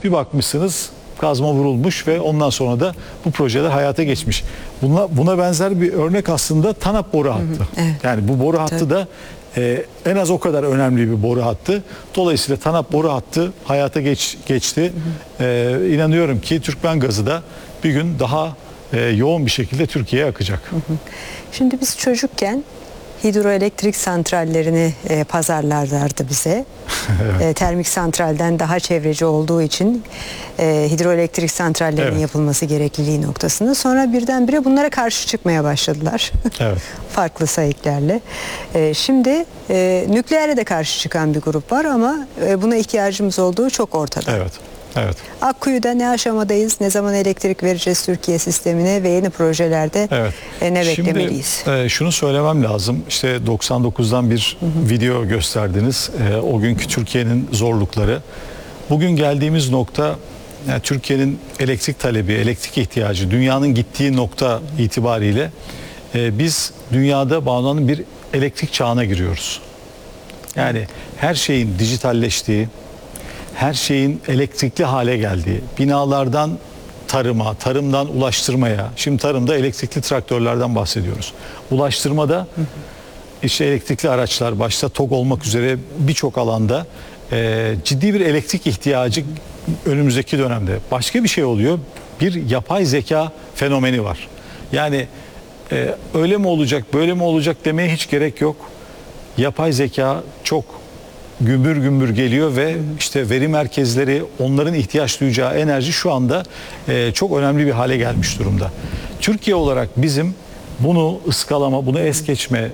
Bir bakmışsınız kazma vurulmuş ve ondan sonra da bu projeler hayata geçmiş. Buna benzer bir örnek aslında TANAP boru hattı. Evet. Yani bu boru hattı da en az o kadar önemli bir boru hattı. Dolayısıyla TANAP boru hattı hayata geçti. İnanıyorum ki Türkmengazı da bir gün daha yoğun bir şekilde Türkiye'ye akacak. Şimdi biz çocukken hidroelektrik santrallerini pazarlarlardı bize. Evet. Termik santralden daha çevreci olduğu için hidroelektrik santrallerinin Evet. yapılması gerekliliği noktasında. Sonra birdenbire bunlara karşı çıkmaya başladılar. Evet. Farklı sayıklarla. Şimdi nükleere de karşı çıkan bir grup var ama buna ihtiyacımız olduğu çok ortada. Evet. Evet. Akkuyu'da ne aşamadayız, ne zaman elektrik vereceğiz Türkiye sistemine ve yeni projelerde Evet. ne beklemeliyiz? Şimdi şunu söylemem lazım. İşte 99'dan bir video gösterdiniz. O günkü Türkiye'nin zorlukları. Bugün geldiğimiz nokta, yani Türkiye'nin elektrik talebi, elektrik ihtiyacı, dünyanın gittiği nokta itibariyle biz dünyada bağlanan bir elektrik çağına giriyoruz. Yani her şeyin dijitalleştiği, her şeyin elektrikli hale geldiği, binalardan tarıma, tarımdan ulaştırmaya, şimdi tarımda elektrikli traktörlerden bahsediyoruz. Ulaştırmada işte elektrikli araçlar başta TOG olmak üzere birçok alanda ciddi bir elektrik ihtiyacı önümüzdeki dönemde. Başka bir şey oluyor, bir yapay zeka fenomeni var. Yani öyle mi olacak, böyle mi olacak demeye hiç gerek yok. Yapay zeka çok gümbür gümbür geliyor ve işte veri merkezleri, onların ihtiyaç duyacağı enerji şu anda çok önemli bir hale gelmiş durumda. Türkiye olarak bizim bunu ıskalama, bunu es geçme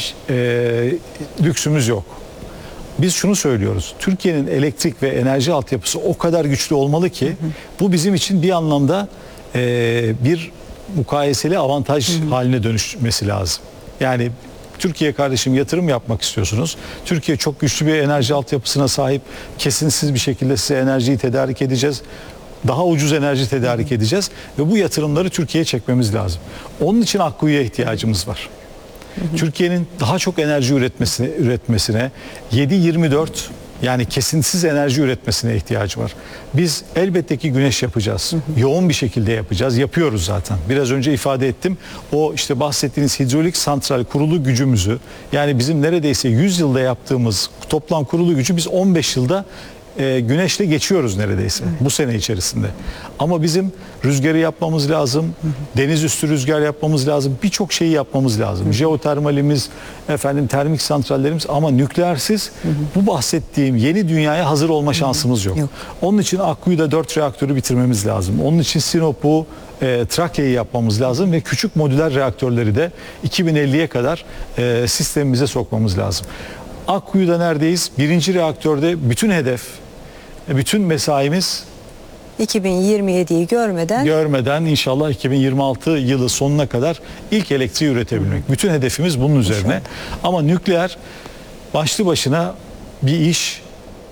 lüksümüz yok. Biz şunu söylüyoruz, Türkiye'nin elektrik ve enerji altyapısı o kadar güçlü olmalı ki bu bizim için bir anlamda bir mukayeseli avantaj haline dönüşmesi lazım. Yani Türkiye kardeşim yatırım yapmak istiyorsunuz. Türkiye çok güçlü bir enerji altyapısına sahip. Kesintisiz bir şekilde size enerjiyi tedarik edeceğiz. Daha ucuz enerji tedarik edeceğiz. Ve bu yatırımları Türkiye'ye çekmemiz lazım. Onun için Akkuyu'ya ihtiyacımız var. Türkiye'nin daha çok enerji üretmesine 7/24 yani kesintisiz enerji üretmesine ihtiyacı var. Biz elbette ki güneş yapacağız. Yoğun bir şekilde yapacağız. Yapıyoruz zaten. Biraz önce ifade ettim. O işte bahsettiğiniz hidrolik santral kurulu gücümüzü, yani bizim neredeyse 100 yılda yaptığımız toplam kurulu gücü biz 15 yılda güneşle geçiyoruz neredeyse bu sene içerisinde. Ama bizim rüzgarı yapmamız lazım, deniz üstü rüzgar yapmamız lazım, birçok şeyi yapmamız lazım. Jeotermalimiz, termik santrallerimiz, ama nükleersiz bu bahsettiğim yeni dünyaya hazır olma şansımız yok. Onun için Akkuyu'da 4 reaktörü bitirmemiz lazım. Onun için Sinop'u, Trakya'yı yapmamız lazım ve küçük modüler reaktörleri de 2050'ye kadar sistemimize sokmamız lazım. Akkuyu'da neredeyiz? Birinci reaktörde bütün hedef, bütün mesaimiz 2027'yi görmeden inşallah 2026 yılı sonuna kadar ilk elektriği üretebilmek. Bütün hedefimiz bunun üzerine. Ama nükleer başlı başına bir iş.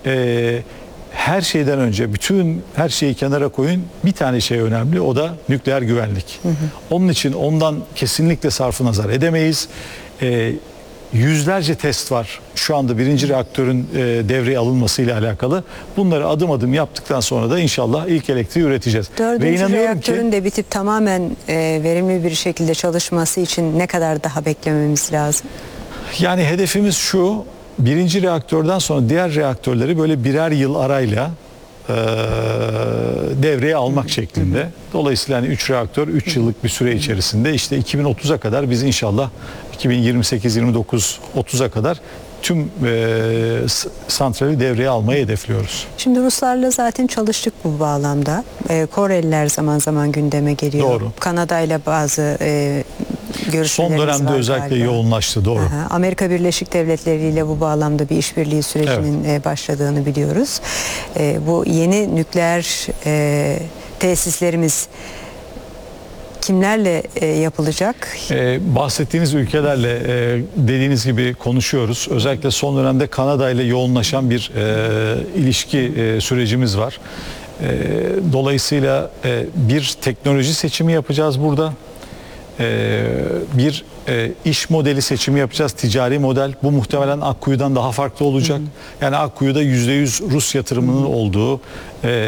Her şeyden önce her şeyi kenara koyun. Bir tane şey önemli, o da nükleer güvenlik. Onun için ondan kesinlikle sarfı nazar edemeyiz. Yüzlerce test var şu anda birinci reaktörün devreye alınmasıyla alakalı. Bunları adım adım yaptıktan sonra da inşallah ilk elektriği üreteceğiz. Dördüncü reaktörün de bitip tamamen verimli bir şekilde çalışması için ne kadar daha beklememiz lazım? Yani hedefimiz şu: birinci reaktörden sonra diğer reaktörleri böyle birer yıl arayla devreye almak şeklinde. Dolayısıyla 3 reaktör 3 yıllık bir süre içerisinde işte 2030'a kadar biz inşallah 2028, 29, 30'a kadar tüm santrali devreye almayı hedefliyoruz. Şimdi Ruslarla zaten çalıştık bu bağlamda. Koreliler zaman zaman gündeme geliyor. Doğru. Kanada ile bazı görüşmelerimiz son dönemde var özellikle galiba. Yoğunlaştı. Doğru. Amerika Birleşik Devletleri ile bu bağlamda bir işbirliği sürecinin başladığını biliyoruz. Bu yeni nükleer tesislerimiz kimlerle yapılacak? Bahsettiğiniz ülkelerle dediğiniz gibi konuşuyoruz. Özellikle son dönemde Kanada ile yoğunlaşan bir ilişki sürecimiz var. Dolayısıyla bir teknoloji seçimi yapacağız burada. Bir iş modeli seçimi yapacağız, ticari model. Bu muhtemelen Akkuyu'dan daha farklı olacak. Yani Akkuyu'da %100 Rus yatırımının olduğu